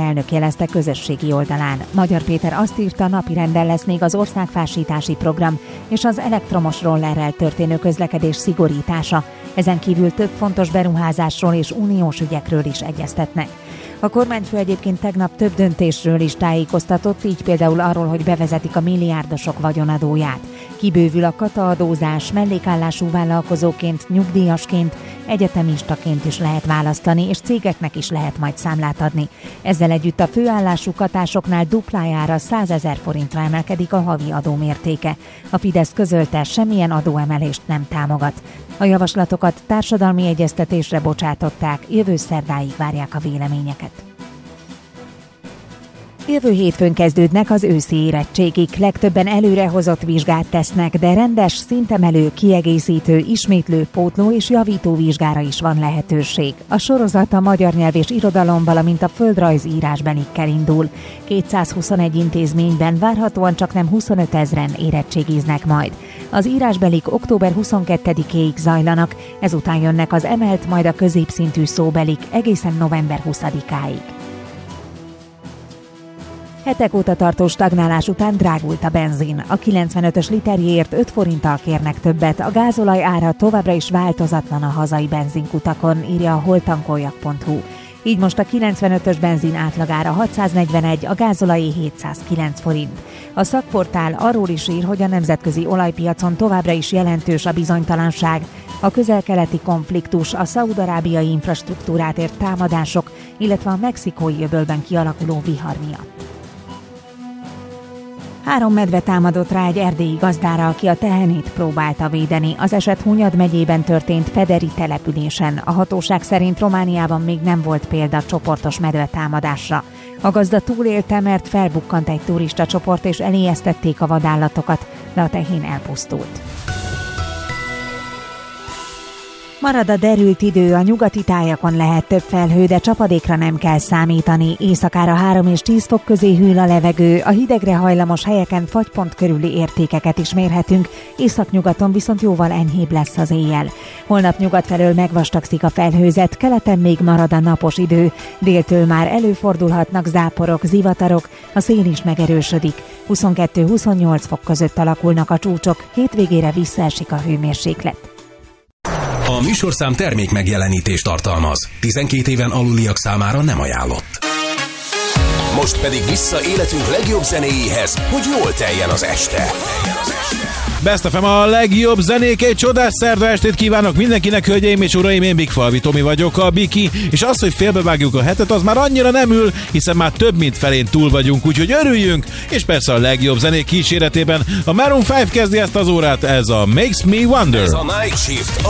elnök jelezte közösségi oldalán. Magyar Péter azt írta, napirenden lesz még az országfásítási program és az elektromos rollerrel történő közlekedés szigorítása. Ezen kívül több fontos beruházásról és uniós ügyekről is egyeztetnek. A kormányfő egyébként tegnap több döntésről is tájékoztatott, így például arról, hogy bevezetik a milliárdosok vagyonadóját. Kibővül a kataadózás, mellékállású vállalkozóként, nyugdíjasként, egyetemistaként is lehet választani, és cégeknek is lehet majd számlát adni. Ezzel együtt a főállású katásoknál duplájára 100 000 forintra emelkedik a havi adó mértéke. A Fidesz közölte, semmilyen adóemelést nem támogat. A javaslatokat társadalmi egyeztetésre bocsátották, jövő szerdáig várják a véleményeket. Jövő hétfőn kezdődnek az őszi érettségik. Legtöbben előrehozott vizsgát tesznek, de rendes, szintemelő, kiegészítő, ismétlő, pótló és javító vizsgára is van lehetőség. A sorozat a magyar nyelv és irodalom, valamint a földrajz írásbelikkel indul. 221 intézményben várhatóan csaknem 25 000-en érettségiznek majd. Az írásbelik október 22-éig zajlanak, ezután jönnek az emelt, majd a középszintű szóbelik egészen november 20-áig. Hetek óta tartó stagnálás után drágult a benzin. A 95-ös literjéért 5 forinttal kérnek többet, a gázolaj ára továbbra is változatlan a hazai benzinkutakon, írja a holtankoljak.hu. Így most a 95-ös benzin átlagára 641, a gázolajé 709 forint. A szakportál arról is ír, hogy a nemzetközi olajpiacon továbbra is jelentős a bizonytalanság. A közel-keleti konfliktus, a szaúd-arábiai infrastruktúrát ért támadások, illetve a mexikói öbölben kialakuló vihar miatt. 3 medve támadott rá egy erdélyi gazdára, aki a tehenét próbálta védeni. Az eset Hunyad megyében történt Pederi településen. A hatóság szerint Romániában még nem volt példa csoportos medvetámadásra. A gazda túlélte, mert felbukkant egy turista csoport és eléjesztették a vadállatokat, de a tehén elpusztult. Marad a derült idő, a nyugati tájakon lehet több felhő, de csapadékra nem kell számítani. Éjszakára 3 és 10 fok közé hűl a levegő, a hidegre hajlamos helyeken fagypont körüli értékeket is mérhetünk, északnyugaton viszont jóval enyhébb lesz az éjjel. Holnap nyugat felől megvastagszik a felhőzet, keleten még marad a napos idő, déltől már előfordulhatnak záporok, zivatarok, a szél is megerősödik. 22-28 fok között alakulnak a csúcsok, hétvégére visszaesik a hőmérséklet. A műsorszám termék megjelenítést tartalmaz. 12 éven aluliak számára nem ajánlott. Most pedig vissza életünk legjobb zenéjéhez, hogy jól teljen az este. Best FM a legjobb zenék, egy csodás szerda estét kívánok mindenkinek, hölgyeim és uraim, én Bigfalvi Tomi vagyok, a Biki, és az, hogy félbevágjuk a hetet, az már annyira nem ül, hiszen már több mint felén túl vagyunk, úgyhogy örüljünk, és persze a legjobb zenék kíséretében a Maroon 5 kezdi ezt az órát, ez a Makes Me Wonder. Ez a Night Shift.